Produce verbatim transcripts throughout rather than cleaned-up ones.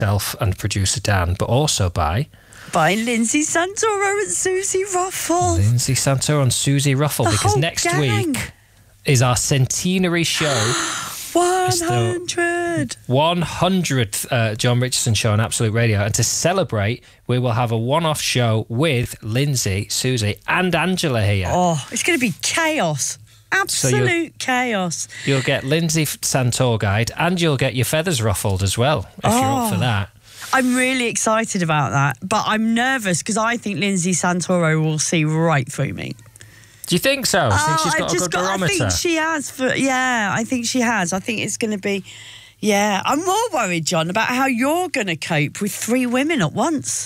myself and producer Dan, but also by... By Lindsay Santoro and Susie Ruffle. Lindsay Santoro and Susie Ruffle, The because whole next gang. week is our centenary show. one hundred. one hundredth uh, John Richardson show on Absolute Radio. And to celebrate, we will have a one-off show with Lindsay, Susie and Angela here. Oh, it's going to be chaos. Absolute so chaos. You'll get Lindsay Santoro guide and you'll get your feathers ruffled as well, if oh, you're up for that. I'm really excited about that, but I'm nervous because I think Lindsay Santoro will see right through me. Do you think so? I think oh, she's got I a good got, barometer. I think she has. For, yeah, I think she has. I think it's going to be... Yeah, I'm more worried, John, about how you're going to cope with three women at once.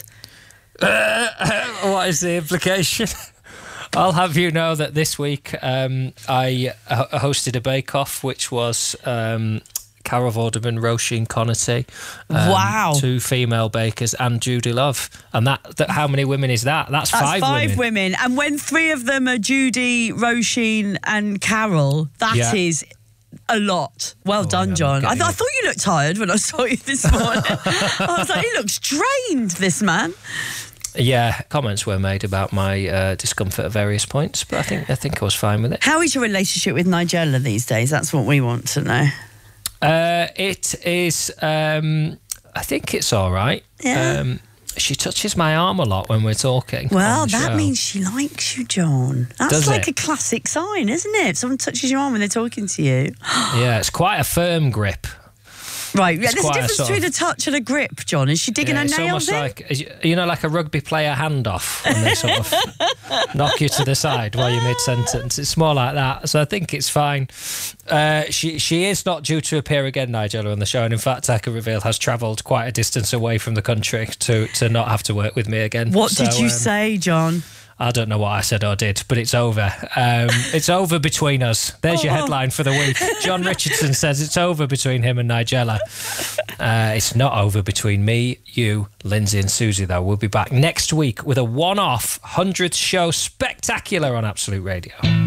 Uh, what is the implication? I'll have you know that this week um, I uh, hosted a bake-off, which was um, Carol Vorderman, Roisin Connaughty, um, wow, two female bakers, and Judy Love. And that, that how many women is that? That's, That's five, five women. women. And when three of them are Judy, Roisin, and Carol, that yeah. is a lot. Well oh, done, John. I, th- I thought you looked tired when I saw you this morning. I was like, he looks drained, this man. Yeah, comments were made about my uh, discomfort at various points, but I think I think I was fine with it. How is your relationship with Nigella these days? That's what we want to know. Uh, it is. Um, I think it's all right. Yeah. Um, she touches my arm a lot when we're talking. Well, that show. means she likes you, John. That's Does like it? a classic sign, isn't it? If someone touches your arm when they're talking to you. Yeah, it's quite a firm grip. Right, yeah, it's there's a difference a between of, a touch and a grip, John. Is she digging yeah, her it's nails almost in? like, you know, like a rugby player handoff when they sort of knock you to the side while you're mid-sentence. It's more like that, so I think it's fine. Uh, she she is not due to appear again, Nigella, on the show, and in fact, I can reveal, has travelled quite a distance away from the country to, to not have to work with me again. What so, did you um, say, John? I don't know what I said or did, but it's over. Um, it's over between us. There's your headline for the week. John Richardson says it's over between him and Nigella. Uh, it's not over between me, you, Lindsay and Susie, though. We'll be back next week with a one-off hundredth show spectacular on Absolute Radio.